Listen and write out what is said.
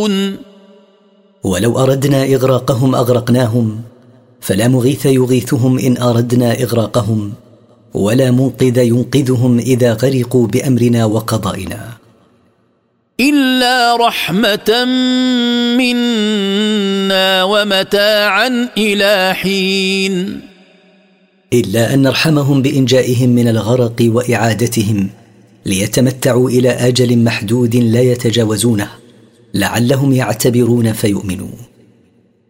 ولو أردنا إغراقهم أغرقناهم، فلا مغيث يغيثهم إن أردنا إغراقهم، ولا منقذ ينقذهم إذا غرقوا بأمرنا وقضائنا، إلا رحمة منا ومتاعا إلى حين، إلا أن نرحمهم بإنجائهم من الغرق وإعادتهم ليتمتعوا إلى آجل محدود لا يتجاوزونه، لعلهم يعتبرون فيؤمنوا.